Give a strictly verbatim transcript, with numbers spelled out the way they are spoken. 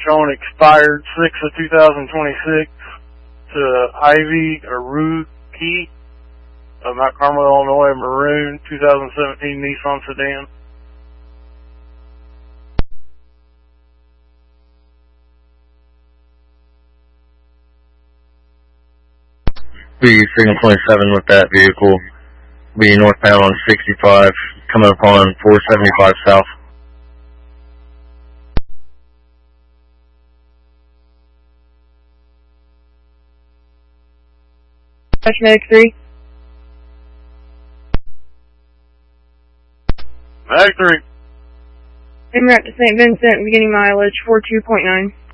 showing expired six of two thousand twenty-six to Ivy Aruki of Mount Carmel, Illinois, maroon two thousand seventeen Nissan sedan. Be Signal twenty-seven with that vehicle. Be northbound on sixty-five, coming up on four seventy-five south. Medic three. Medic three. En route to Saint Vincent, beginning mileage four two point nine.